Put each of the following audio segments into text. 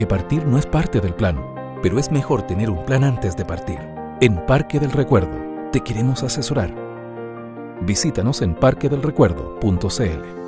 Que partir no es parte del plan, pero es mejor tener un plan antes de partir. En Parque del Recuerdo, te queremos asesorar. Visítanos en parquedelrecuerdo.cl.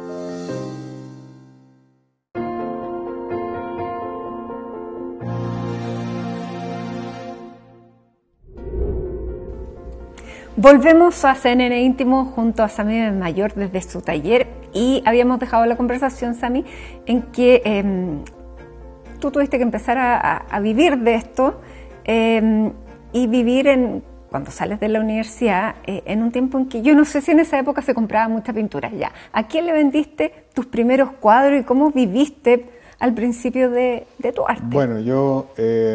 Volvemos a CNN Íntimo junto a Sami Mayor desde su taller y habíamos dejado la conversación, Sami, en que tú tuviste que empezar a vivir de esto y vivir cuando sales de la universidad en un tiempo en que yo no sé si en esa época se compraba mucha pintura ya. ¿A quién le vendiste tus primeros cuadros y cómo viviste al principio de tu arte? Bueno, yo...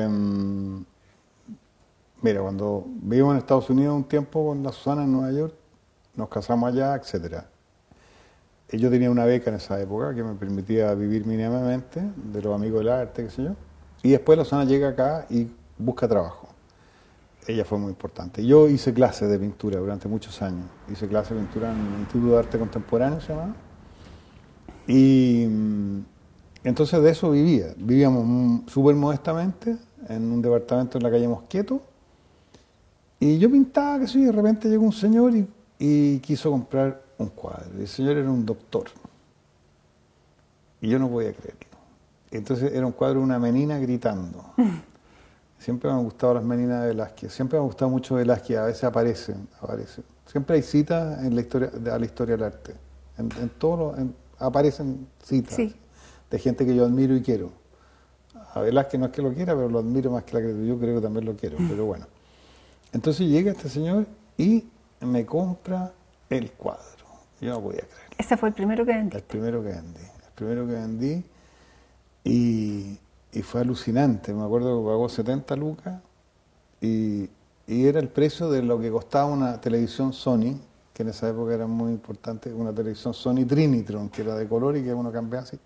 Mira, cuando vivo en Estados Unidos un tiempo con la Susana en Nueva York, nos casamos allá, etcétera. Yo tenía una beca en esa época que me permitía vivir mínimamente de los amigos del arte, qué sé yo. Y después la Susana llega acá y busca trabajo. Ella fue muy importante. Yo hice clases de pintura durante muchos años. Hice clases de pintura en el Instituto de Arte Contemporáneo, se llamaba. Y entonces de eso vivía. Vivíamos súper modestamente en un departamento en la calle Mosqueto. Y yo pintaba, que sí, de repente llegó un señor y quiso comprar un cuadro. Y el señor era un doctor. Y yo no podía creerlo. Entonces era un cuadro de una menina gritando. Siempre me han gustado las meninas de Velázquez. Siempre me ha gustado mucho Velázquez. A veces aparecen. Siempre hay citas en la historia, a la historia del arte. Aparecen citas de gente que yo admiro y quiero. A Velázquez no es que lo quiera, pero lo admiro más que la que yo creo que también lo quiero. Pero bueno. Entonces llega este señor y me compra el cuadro. Yo no podía creerlo. ¿Ese fue el primero que vendí? El primero que vendí y fue alucinante. Me acuerdo que pagó 70 lucas y era el precio de lo que costaba una televisión Sony, que en esa época era muy importante, una televisión Sony Trinitron, que era de color y que uno cambiaba así.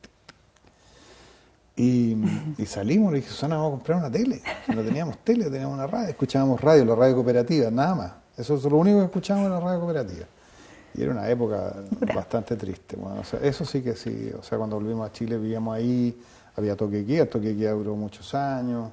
Y salimos, le dije, Susana, vamos a comprar una tele. No teníamos tele, teníamos una radio, escuchábamos radio, la radio cooperativa, nada más. Eso es lo único que escuchábamos en la radio cooperativa. Y era una época bastante triste. Bueno, o sea, eso sí que sí. O sea, cuando volvimos a Chile vivíamos ahí, había toque de queda, el toque de queda duró muchos años.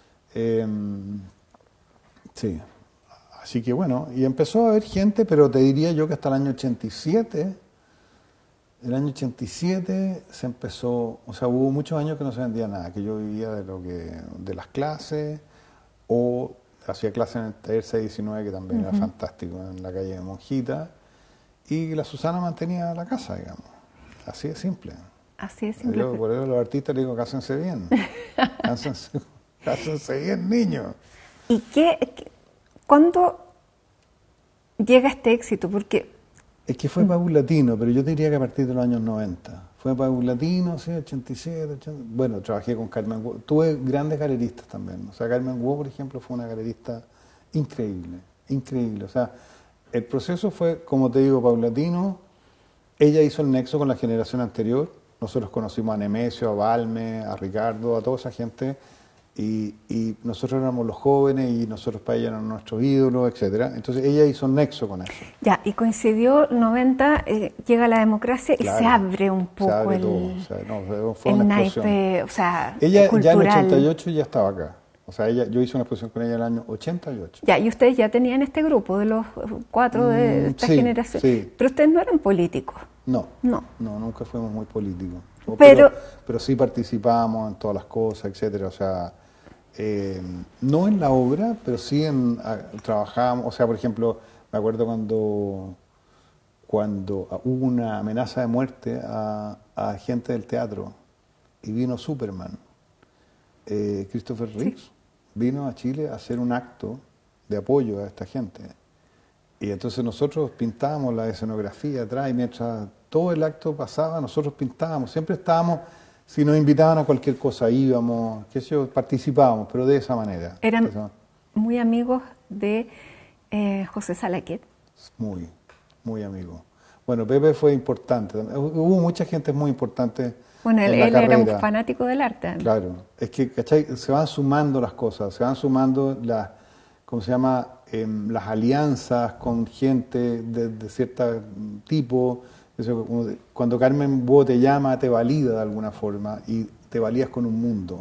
Sí. Así que bueno, y empezó a haber gente, pero te diría yo que hasta el año 87... El año 87 se empezó, o sea, hubo muchos años que no se vendía nada, que yo vivía de las clases, o hacía clases en el taller 619, que también era fantástico, en la calle de Monjita, y la Susana mantenía la casa, digamos. Así de simple. Así de simple. Por eso a los artistas les digo, cásense bien. cásense bien, niños. ¿Y cuándo llega este éxito? Porque... Es que fue paulatino, pero yo diría que a partir de los años 90. Fue paulatino, sí, 87, 80. Bueno, trabajé con Carmen Wu. Tuve grandes galeristas también. O sea, Carmen Wu, por ejemplo, fue una galerista increíble, increíble. O sea, el proceso fue, como te digo, paulatino. Ella hizo el nexo con la generación anterior. Nosotros conocimos a Nemesio, a Balme, a Ricardo, a toda esa gente. Y nosotros éramos los jóvenes y nosotros para ella eran nuestros ídolos, etcétera. Entonces ella hizo un nexo con eso. Ya, y coincidió 90, llega la democracia y se abre un poco fue el una naipe, o sea, ella cultural. Ya en el 88 ya estaba acá. O sea, yo hice una exposición con ella en el año 88. Ya, y ustedes ya tenían este grupo de los 4 de esta generación. Sí. Pero ustedes no eran políticos. No, nunca fuimos muy políticos. Pero sí participábamos en todas las cosas, etcétera. O sea, no en la obra, pero sí trabajábamos. O sea, por ejemplo, me acuerdo cuando hubo una amenaza de muerte a gente del teatro y vino Superman. Christopher Reeves vino a Chile a hacer un acto de apoyo a esta gente. Y entonces nosotros pintábamos la escenografía atrás y mientras todo el acto pasaba, nosotros pintábamos. Siempre estábamos, si nos invitaban a cualquier cosa, íbamos, qué sé yo, participábamos, pero de esa manera. ¿Eran muy amigos de José Salaquet? Muy, muy amigos. Bueno, Pepe fue importante. Hubo mucha gente muy importante. Bueno, él era un fanático del arte. Claro, es que, ¿cachai? Se van sumando las cosas, se van sumando ¿cómo se llama? Las alianzas con gente de cierto tipo. Eso, cuando Carmen Búho te llama, te valida de alguna forma y te valías con un mundo.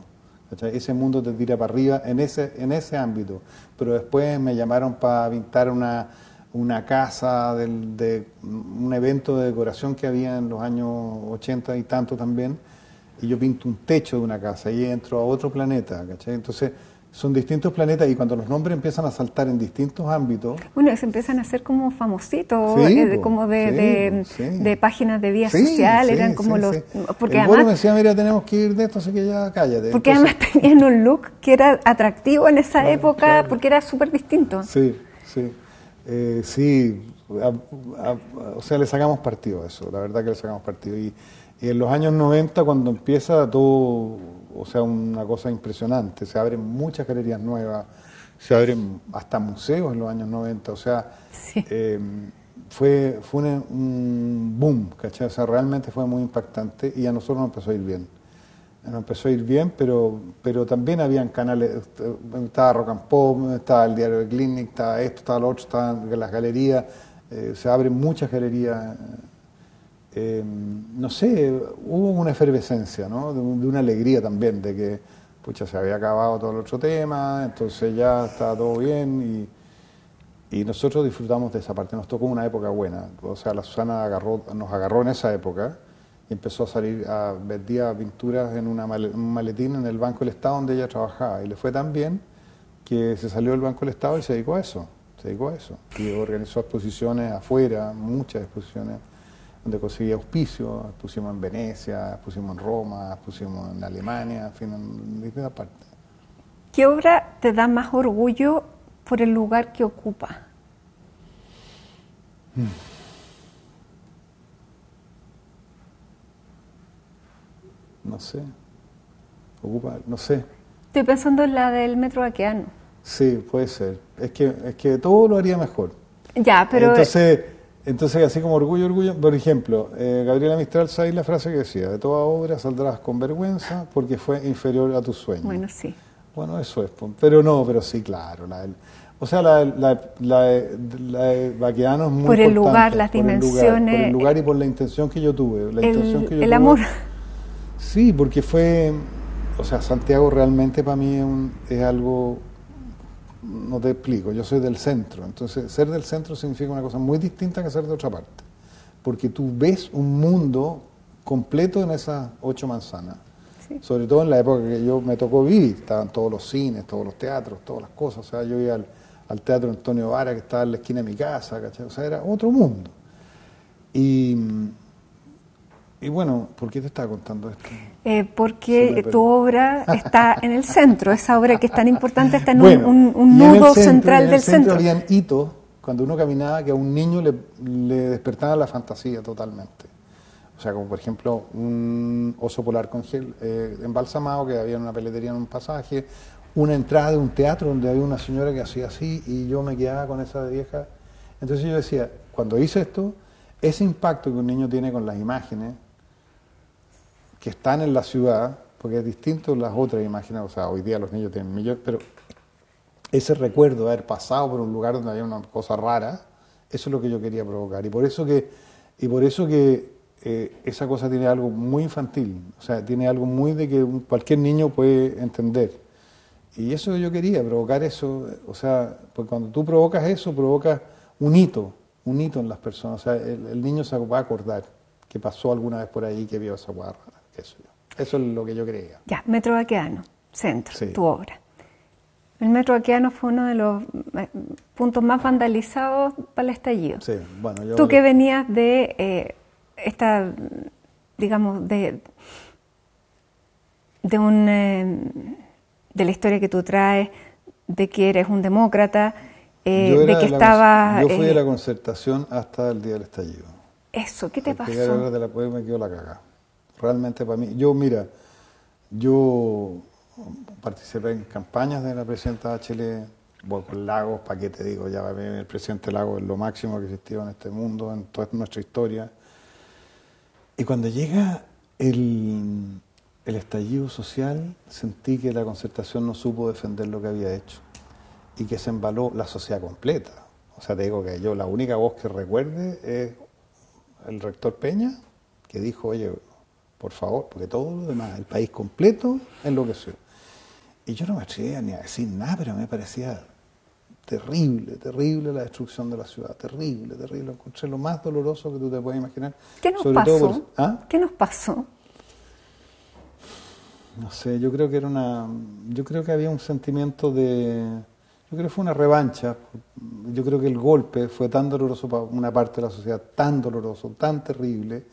¿cachai? Ese mundo te tira para arriba en ese ámbito. Pero después me llamaron para pintar una casa de un evento de decoración que había en los años 80 y tanto también, y yo pinto un techo de una casa y entro a otro planeta, ¿cachai? Entonces son distintos planetas y cuando los nombres empiezan a saltar en distintos ámbitos... Bueno, se empiezan a hacer como famositos, Sí, como sí. de páginas de vía Sí, social, sí, eran como sí, los... sí. Porque El además, Boro me decía, mira, tenemos que ir de esto, así que ya cállate. porque Entonces, además tenían un look que era atractivo en esa Claro, época, claro. porque era súper distinto. sí, sí. Sí, o sea, le sacamos partido a eso, la verdad que le sacamos partido. Y en los años 90, cuando empieza todo, o sea, una cosa impresionante, se abren muchas galerías nuevas, se abren hasta museos en los años 90, o sea, Sí. fue un boom, ¿cachai? O sea, realmente fue muy impactante y a nosotros nos empezó a ir bien. Nos empezó a ir bien, pero también habían canales, estaba Rock and Pop, estaba el Diario de Clinic, estaba esto, estaba lo otro, estaban las galerías, se abren muchas galerías. No sé, hubo una efervescencia, ¿no? De una alegría también, de que pucha, se había acabado todo el otro tema, entonces ya estaba todo bien y nosotros disfrutamos de esa parte, nos tocó una época buena, o sea, la Susana nos agarró en esa época y empezó a salir, vendía pinturas en un maletín en el Banco del Estado donde ella trabajaba y le fue tan bien que se salió del Banco del Estado y se dedicó a eso, y organizó exposiciones afuera, muchas exposiciones donde conseguía auspicio, pusimos en Venecia, pusimos en Roma, pusimos en Alemania, en fin, en distintas partes. ¿Qué obra te da más orgullo por el lugar que ocupa? No sé, no sé. Estoy pensando en la del Metro Baqueano. Sí, puede ser. Es que todo lo haría mejor. Ya, pero... Entonces, así como orgullo, por ejemplo, Gabriela Mistral, ¿sabes la frase que decía? De toda obra saldrás con vergüenza porque fue inferior a tus sueños. Bueno, sí. Bueno, eso es, pero sí, claro. La de Baqueano es muy Por el importante, lugar, las dimensiones. Por el lugar y por la intención que yo tuve. El amor. Sí, porque o sea, Santiago realmente para mí es algo, no te explico, yo soy del centro, entonces ser del centro significa una cosa muy distinta que ser de otra parte, porque tú ves un mundo completo en esas 8 manzanas. Sí. Sobre todo en la época que yo me tocó vivir, estaban todos los cines, todos los teatros, todas las cosas, o sea, yo iba al Teatro Antonio Vara que estaba en la esquina de mi casa, ¿cachai? O sea, era otro mundo. Y bueno, ¿por qué te estaba contando esto? Porque tu obra está en el centro, esa obra que es tan importante está en Bueno, un nudo central del centro. Habían hitos, cuando uno caminaba, que a un niño le despertaba la fantasía totalmente. O sea, como por ejemplo un oso polar con gel embalsamado que había en una peletería en un pasaje, una entrada de un teatro donde había una señora que hacía así y yo me quedaba con esa de vieja. Entonces yo decía, cuando hice esto, ese impacto que un niño tiene con las imágenes que están en la ciudad, porque es distinto las otras imágenes, o sea, hoy día los niños tienen millones, pero ese recuerdo de haber pasado por un lugar donde había una cosa rara, eso es lo que yo quería provocar. Y por eso que esa cosa tiene algo muy infantil, o sea, tiene algo muy de que cualquier niño puede entender. Y eso yo quería, provocar eso, o sea, porque cuando tú provocas eso, provocas un hito en las personas, o sea, el niño se va a acordar que pasó alguna vez por ahí, que vio esa hueá rara. Eso es lo que yo creía. Ya, Metro Baqueano, centro, Sí. tu obra. El Metro Baqueano fue uno de los puntos más vandalizados para el estallido. Sí, bueno, Tú que venías de digamos, de la historia que tú traes, de que eres un demócrata, de que estabas... Yo fui de la Concertación hasta el día del estallido. Eso, ¿qué te Porque pasó? de la poema me quedó la cagada. Realmente para mí, yo participé en campañas de la presidenta Bachelet, voy con Lagos, ¿para qué te digo? Ya el presidente Lagos es lo máximo que existió en este mundo, en toda nuestra historia. Y cuando llega el estallido social, sentí que la Concertación no supo defender lo que había hecho y que se embaló la sociedad completa. O sea, te digo que yo la única voz que recuerde es el rector Peña, que dijo, oye, por favor, porque todo lo demás, el país completo enloqueció. Y yo no me atrevía ni a decir nada, pero me parecía terrible, terrible la destrucción de la ciudad, terrible, terrible. Lo encontré lo más doloroso que tú te puedes imaginar. ¿Qué nos Sobre pasó? todo por, ¿ah? ¿Qué nos pasó? No sé, yo creo que había un sentimiento yo creo que fue una revancha. Yo creo que el golpe fue tan doloroso para una parte de la sociedad, tan doloroso, tan terrible.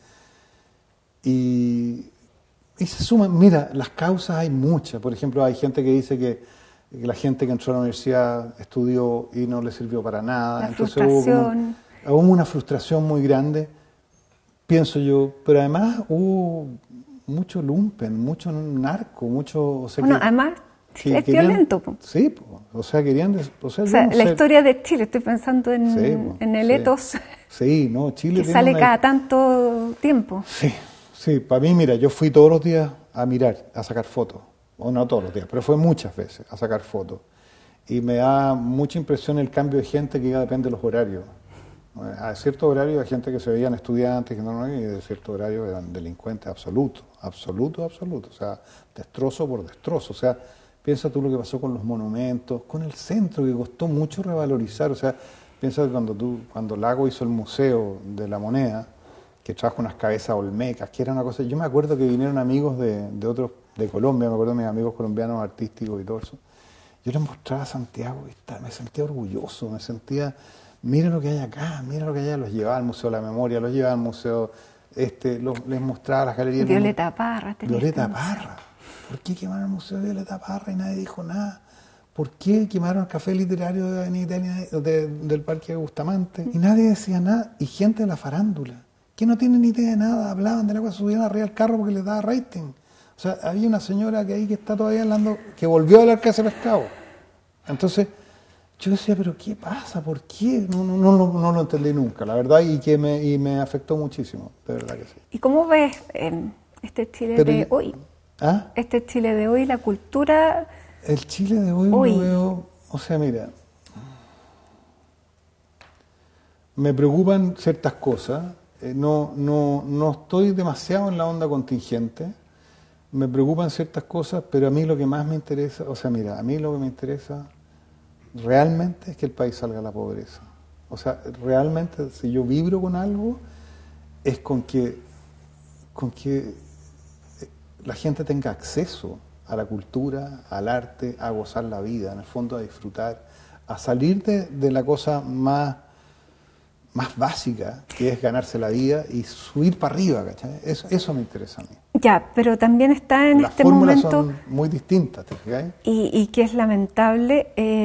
Y se suman, mira, las causas hay muchas. Por ejemplo, hay gente que dice que la gente que entró a la universidad estudió y no le sirvió para nada. Entonces hubo una frustración muy grande, pienso yo. Pero además hubo mucho lumpen, mucho narco, mucho... O sea, bueno, además es violento. Sí, o sea, querían... O sea, la historia de Chile, estoy pensando en el etos sí, no, Chile que sale cada tanto tiempo. Sí, para mí, mira, yo fui todos los días a mirar, a sacar fotos. O no todos los días, pero fue muchas veces a sacar fotos. Y me da mucha impresión el cambio de gente que ya depende de los horarios. A cierto horario hay gente que se veían estudiantes, que no, y de cierto horario eran delincuentes absolutos. O sea, destrozo por destrozo. O sea, piensa tú lo que pasó con los monumentos, con el centro, que costó mucho revalorizar. O sea, piensa que cuando Lago hizo el Museo de la Moneda, que trajo unas cabezas olmecas, que era una cosa... Yo me acuerdo que vinieron amigos de Colombia, me acuerdo de mis amigos colombianos artísticos y todo eso. Yo les mostraba a Santiago y me sentía orgulloso, me sentía... Mira lo que hay acá, mira lo que hay allá. Los llevaba al Museo de la Memoria, los llevaba al museo... les mostraba las galerías... Violeta Parra. Parra. ¿Por qué quemaron el Museo de Violeta Parra y nadie dijo nada? ¿Por qué quemaron el café literario de Avenida Italia, del Parque Bustamante? Y nadie decía nada. Y gente de la farándula, que no tienen ni idea de nada, hablaban de la cosa, subían arriba al carro porque les daba rating. O sea, había una señora que está todavía hablando, que volvió a hablar que hace pescado. Entonces, yo decía, ¿pero qué pasa? ¿Por qué? No lo entendí nunca, la verdad, y me afectó muchísimo, de verdad que sí. ¿Y cómo ves este Chile de hoy? ¿Ah? Este Chile de hoy, la cultura... El Chile de hoy lo veo, o sea, mira, me preocupan ciertas cosas, no estoy demasiado en la onda contingente, me preocupan ciertas cosas, pero a mí lo que más me interesa, o sea, mira, a mí lo que me interesa realmente es que el país salga de la pobreza. O sea, realmente, si yo vibro con algo, es con que la gente tenga acceso a la cultura, al arte, a gozar la vida, en el fondo a disfrutar, a salir de la cosa más básica, que es ganarse la vida y subir para arriba, ¿cachai? Eso me interesa a mí. Ya, pero también está en Las este fórmulas momento... son muy distintas, ¿te fijas? Y que es lamentable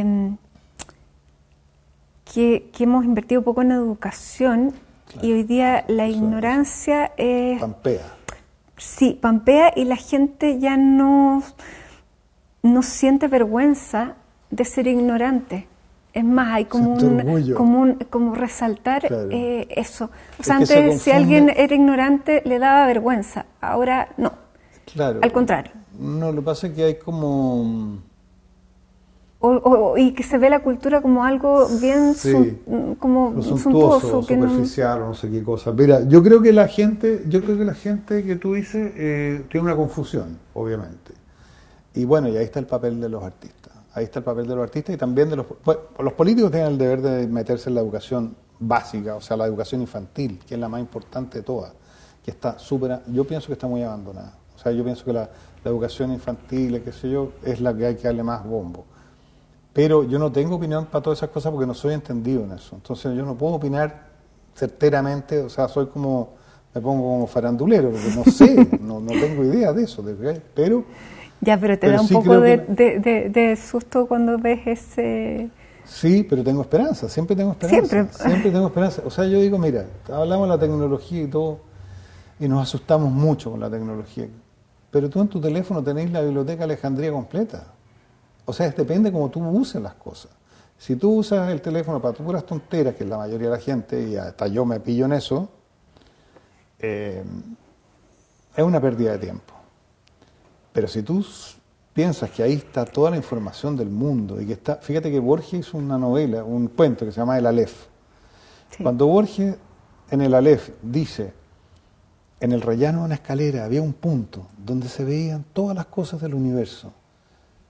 que hemos invertido poco en educación, claro, y hoy día la ignorancia es... Pampea. Sí, pampea, y la gente ya no siente vergüenza de ser ignorante. Es más, hay como como resaltar, claro, eso. O sea, antes si alguien era ignorante le daba vergüenza, ahora no. Claro. Al contrario. No, lo que pasa es que hay como... y que se ve la cultura como algo bien como suntuoso, superficial, o no sé qué cosa. Mira, yo creo que la gente que tú dices tiene una confusión, obviamente. Y bueno, y ahí está el papel de los artistas. Ahí está el papel de los artistas y también de los políticos tienen el deber de meterse en la educación básica, o sea, la educación infantil, que es la más importante de todas, que está yo pienso que está muy abandonada. O sea, yo pienso que la educación infantil, qué sé yo, es la que hay que darle más bombo. Pero yo no tengo opinión para todas esas cosas porque no soy entendido en eso. Entonces yo no puedo opinar certeramente, o sea, me pongo como farandulero, porque no sé, no tengo idea de eso, pero... Ya, pero te da un poco de susto cuando ves ese... Sí, pero tengo esperanza, siempre tengo esperanza. Siempre tengo esperanza. O sea, yo digo, mira, hablamos de la tecnología y todo, y nos asustamos mucho con la tecnología. Pero tú en tu teléfono tenés la biblioteca Alejandría completa. O sea, depende cómo tú uses las cosas. Si tú usas el teléfono para puras tonteras, que es la mayoría de la gente, y hasta yo me pillo en eso, es una pérdida de tiempo. Pero si tú piensas que ahí está toda la información del mundo, y que está, fíjate que Borges hizo una novela, un cuento que se llama El Aleph. Sí. Cuando Borges en El Aleph dice, en el rellano de una escalera había un punto donde se veían todas las cosas del universo.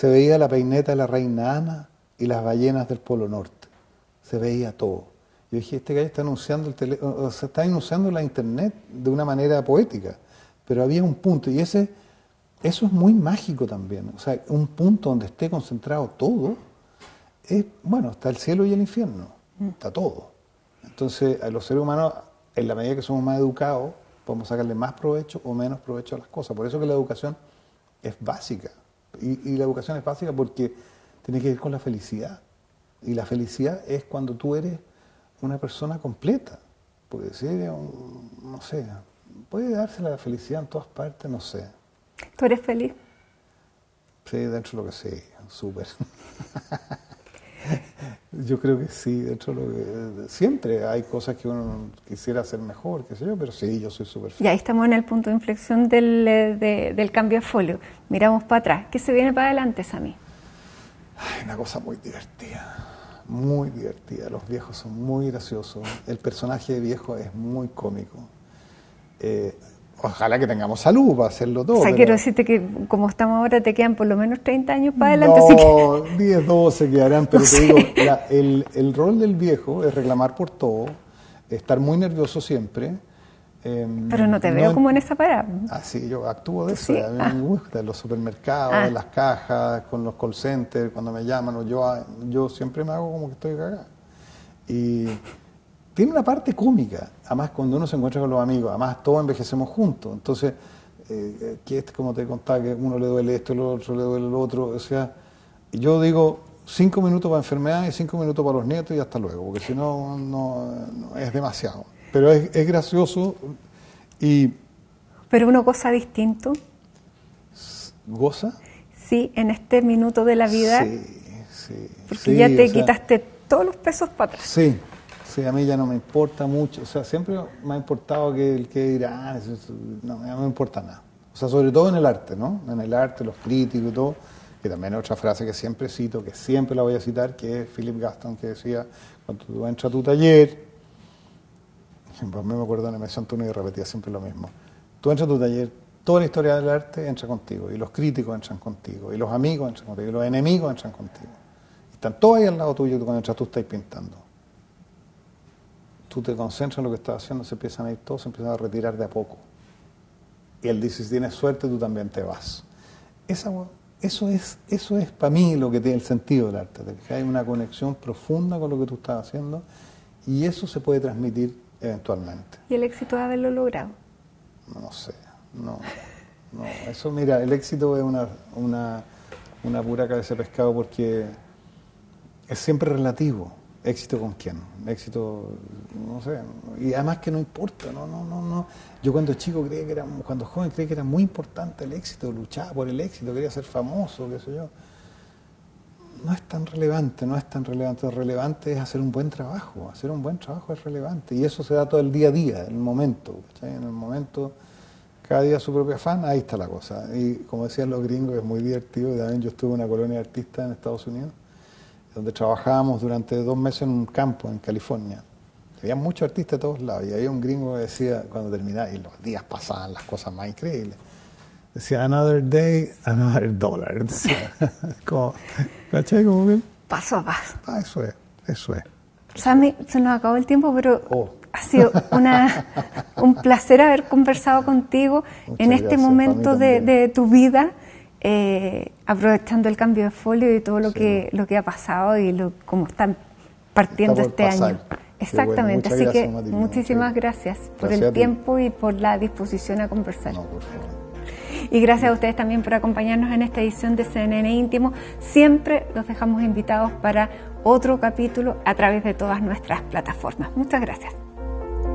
Se veía la peineta de la reina Ana y las ballenas del Polo Norte. Se veía todo. Yo dije, este gallo está anunciando está anunciando la internet de una manera poética. Pero había un punto, y eso es muy mágico también. O sea, un punto donde esté concentrado todo, está el cielo y el infierno. Está todo. Entonces, a los seres humanos, en la medida que somos más educados, podemos sacarle más provecho o menos provecho a las cosas. Por eso que la educación es básica. Y la educación es básica porque tiene que ver con la felicidad. Y la felicidad es cuando tú eres una persona completa. Puede ser, no sé, puede darse la felicidad en todas partes, no sé. ¿Tú eres feliz? Sí, dentro de lo que sé, súper. Yo creo que sí, dentro de lo que... Siempre hay cosas que uno quisiera hacer mejor, qué sé yo, pero sí, yo soy súper feliz. Y ahí estamos en el punto de inflexión del cambio de folio. Miramos para atrás. ¿Qué se viene para adelante, Sammy? Ay, una cosa muy divertida. Muy divertida. Los viejos son muy graciosos. El personaje de viejo es muy cómico. Ojalá que tengamos salud para hacerlo todo. O sea, quiero decirte que como estamos ahora te quedan por lo menos 30 años para adelante. No, así que... 10, 12 quedarán, pero te digo, el rol del viejo es reclamar por todo, estar muy nervioso siempre. Pero no te veo como en esa parada. Ah, sí, yo actúo de eso. ¿Sí? A mí me gusta, en los supermercados, en las cajas, con los call centers, cuando me llaman, yo siempre me hago como que estoy cagado. Y tiene una parte cómica, además cuando uno se encuentra con los amigos, además todos envejecemos juntos, entonces, como te contaba, que uno le duele esto, el otro le duele el otro, o sea, yo digo 5 minutos para enfermedad y 5 minutos para los nietos y hasta luego, porque si no, no es demasiado. Pero es gracioso y... ¿Pero uno goza distinto? ¿Goza? Sí, en este minuto de la vida. Sí. Porque sí, ya te quitaste todos los pesos para atrás. Sí, a mí ya no me importa mucho. O sea, siempre me ha importado que el que dirá, no, ya no me importa nada. O sea, sobre todo en el arte, ¿no? En el arte, los críticos y todo, que también es otra frase que siempre cito, que siempre la voy a citar, que es Philip Gaston, que decía, cuando tú entras a tu taller, a mí me acuerdo en Emerson Antonio y repetía siempre lo mismo, tú entras a tu taller, toda la historia del arte entra contigo, y los críticos entran contigo, y los amigos entran contigo, y los enemigos entran contigo. Y están todos ahí al lado tuyo cuando entras, tú estás pintando. Tú te concentras en lo que estás haciendo, se empiezan a ir todos, se empiezan a retirar de a poco. Y él dice, si tienes suerte, tú también te vas. Eso es para mí lo que tiene el sentido del arte, de que hay una conexión profunda con lo que tú estás haciendo, y eso se puede transmitir eventualmente. ¿Y el éxito de haberlo logrado? No sé, no. Eso, mira, el éxito es una pura cabeza de pescado porque es siempre relativo. ¿Éxito con quién? Éxito, no sé, y además que no importa, no. Yo cuando chico cuando joven creía que era muy importante el éxito, luchaba por el éxito, quería ser famoso, qué sé yo. No es tan relevante, Lo relevante es hacer un buen trabajo es relevante, y eso se da todo el día a día, en el momento, ¿cachai? En el momento, cada día su propio afán, ahí está la cosa. Y como decían los gringos, es muy divertido, también yo estuve en una colonia de artistas en Estados Unidos, donde trabajábamos durante 2 meses en un campo en California. Había muchos artistas de todos lados, y había un gringo que decía, cuando terminaba, y los días pasaban las cosas más increíbles, decía, another day, another dollar. Decía, como, ¿cachai? Como bien. Paso a paso. Eso es. Sammy, se nos acabó el tiempo, pero ha sido un placer haber conversado contigo en este momento de tu vida, aprovechando el cambio de folio y todo lo que ha pasado y cómo están partiendo este año. Exactamente, bueno, así que gracias, muchísimas gracias por el tiempo y por la disposición a conversar. No, por favor. Y gracias a ustedes también por acompañarnos en esta edición de CNN Íntimo. Siempre los dejamos invitados para otro capítulo a través de todas nuestras plataformas. Muchas gracias.